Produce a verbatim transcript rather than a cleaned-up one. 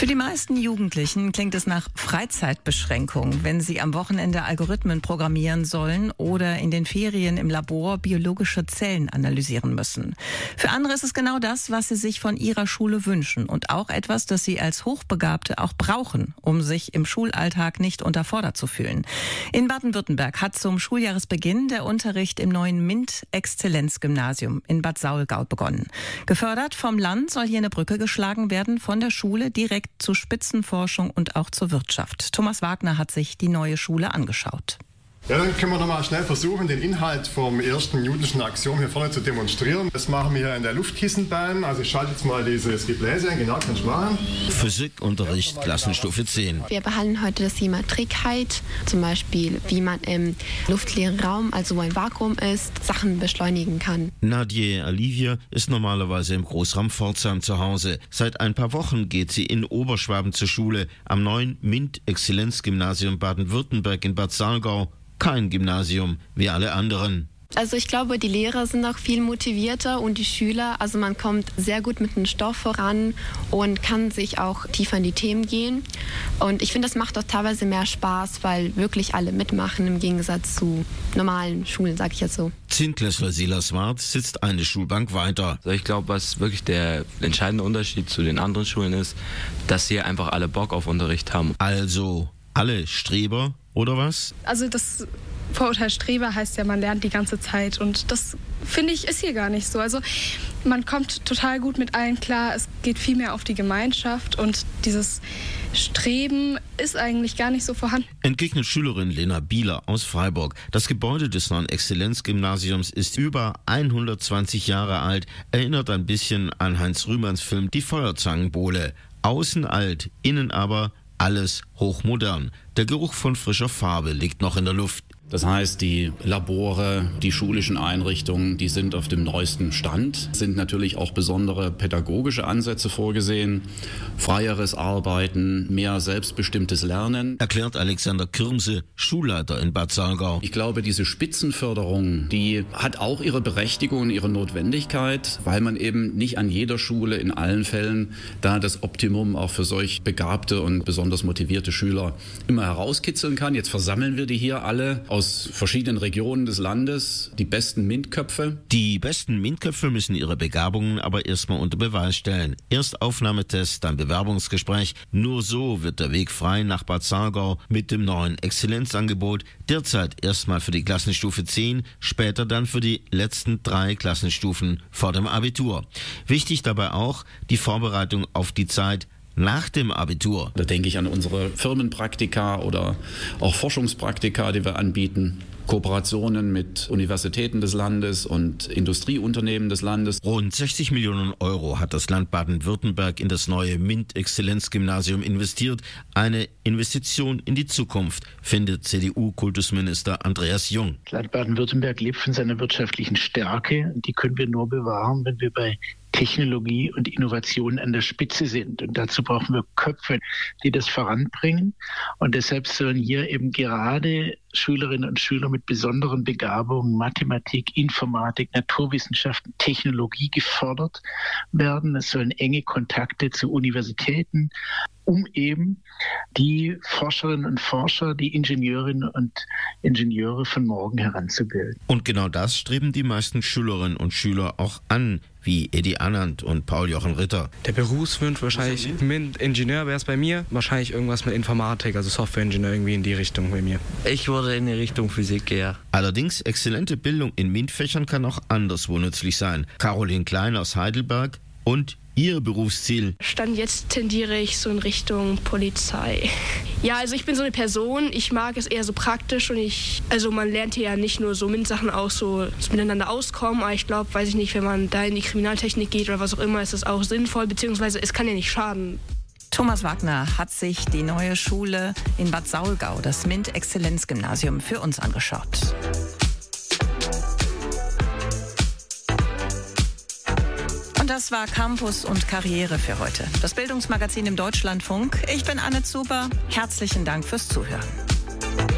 Für die meisten Jugendlichen klingt es nach Freizeitbeschränkung, wenn sie am Wochenende Algorithmen programmieren sollen oder in den Ferien im Labor biologische Zellen analysieren müssen. Für andere ist es genau das, was sie sich von ihrer Schule wünschen und auch etwas, das sie als Hochbegabte auch brauchen, um sich im Schulalltag nicht unterfordert zu fühlen. In Baden-Württemberg hat zum Schuljahresbeginn der Unterricht im neuen MINT-Exzellenz-Gymnasium in Bad Saulgau begonnen. Gefördert vom Land soll hier eine Brücke geschlagen werden von der Schule direkt zur Spitzenforschung und auch zur Wirtschaft. Thomas Wagner hat sich die neue Schule angeschaut. Ja, dann können wir noch mal schnell versuchen, den Inhalt vom ersten newtonschen Axiom hier vorne zu demonstrieren. Das machen wir hier in der Luftkissenbahn. Also ich schalte jetzt mal dieses Gebläse ein. Genau, kannst du machen. Physikunterricht, Klassenstufe zehn. Wir behandeln heute das Thema Trägheit, zum Beispiel wie man im luftleeren Raum, also wo ein Vakuum ist, Sachen beschleunigen kann. Nadje Olivia ist normalerweise im Großraum Pforzheim zu Hause. Seit ein paar Wochen geht sie in Oberschwaben zur Schule, am neuen MINT-Exzellenz-Gymnasium Baden-Württemberg in Bad Saulgau. Kein Gymnasium wie alle anderen. Also ich glaube, die Lehrer sind auch viel motivierter und die Schüler, also man kommt sehr gut mit dem Stoff voran und kann sich auch tiefer in die Themen gehen. Und ich finde, das macht auch teilweise mehr Spaß, weil wirklich alle mitmachen im Gegensatz zu normalen Schulen, sage ich jetzt so. Zehntklässler Silas Wart sitzt eine Schulbank weiter. Also ich glaube, was wirklich der entscheidende Unterschied zu den anderen Schulen ist, dass hier einfach alle Bock auf Unterricht haben. Also alle Streber oder was? Also das Vorurteil Streber heißt ja, man lernt die ganze Zeit und das, finde ich, ist hier gar nicht so. Also man kommt total gut mit allen klar, es geht viel mehr auf die Gemeinschaft und dieses Streben ist eigentlich gar nicht so vorhanden. Entgegnet Schülerin Lena Bieler aus Freiburg. Das Gebäude des neuen Exzellenzgymnasiums ist über hundertzwanzig Jahre alt, erinnert ein bisschen an Heinz Rühmanns Film Die Feuerzangenbowle. Außen alt, innen aber alles hochmodern. Der Geruch von frischer Farbe liegt noch in der Luft. Das heißt, die Labore, die schulischen Einrichtungen, die sind auf dem neuesten Stand. Es sind natürlich auch besondere pädagogische Ansätze vorgesehen. Freieres Arbeiten, mehr selbstbestimmtes Lernen. Erklärt Alexander Kirmse, Schulleiter in Bad Saulgau. Ich glaube, diese Spitzenförderung, die hat auch ihre Berechtigung und ihre Notwendigkeit, weil man eben nicht an jeder Schule in allen Fällen da das Optimum auch für solch begabte und besonders motivierte Schüler immer herauskitzeln kann. Jetzt versammeln wir die hier alle aus aus verschiedenen Regionen des Landes, die besten MINT-Köpfe. Die besten MINT-Köpfe müssen ihre Begabungen aber erstmal unter Beweis stellen. Erst Aufnahmetest, dann Bewerbungsgespräch. Nur so wird der Weg frei nach Bad Saulgau mit dem neuen Exzellenzangebot. Derzeit erstmal für die Klassenstufe zehn, später dann für die letzten drei Klassenstufen vor dem Abitur. Wichtig dabei auch die Vorbereitung auf die Zeit nach dem Abitur. Da denke ich an unsere Firmenpraktika oder auch Forschungspraktika, die wir anbieten. Kooperationen mit Universitäten des Landes und Industrieunternehmen des Landes. Rund sechzig Millionen Euro hat das Land Baden-Württemberg in das neue MINT-Exzellenz-Gymnasium investiert. Eine Investition in die Zukunft, findet C D U-Kultusminister Andreas Jung. Das Land Baden-Württemberg lebt von seiner wirtschaftlichen Stärke. Die können wir nur bewahren, wenn wir bei Technologie und Innovation an der Spitze sind. Und dazu brauchen wir Köpfe, die das voranbringen. Und deshalb sollen hier eben gerade Schülerinnen und Schüler mit besonderen Begabungen, Mathematik, Informatik, Naturwissenschaften, Technologie gefördert werden. Es sollen enge Kontakte zu Universitäten, um eben die Forscherinnen und Forscher, die Ingenieurinnen und Ingenieure von morgen heranzubilden. Und genau das streben die meisten Schülerinnen und Schüler auch an, wie Edi Annand und Paul-Jochen Ritter. Der Berufswunsch wahrscheinlich mit Ingenieur wäre es bei mir, wahrscheinlich irgendwas mit Informatik, also Softwareingenieur irgendwie in die Richtung bei mir. Ich würde in die Richtung Physik eher. Allerdings, exzellente Bildung in MINT-Fächern kann auch anderswo nützlich sein. Caroline Klein aus Heidelberg und Ihr Berufsziel? Stand jetzt tendiere ich so in Richtung Polizei. Ja, also ich bin so eine Person, ich mag es eher so praktisch und ich, also man lernt hier ja nicht nur so MINT-Sachen aus, so das miteinander auskommen, aber ich glaube, weiß ich nicht, wenn man da in die Kriminaltechnik geht oder was auch immer, ist es auch sinnvoll, beziehungsweise es kann ja nicht schaden. Thomas Wagner hat sich die neue Schule in Bad Saulgau, das MINT-Exzellenz-Gymnasium, für uns angeschaut. Das war Campus und Karriere für heute. Das Bildungsmagazin im Deutschlandfunk. Ich bin Anne Zuber. Herzlichen Dank fürs Zuhören.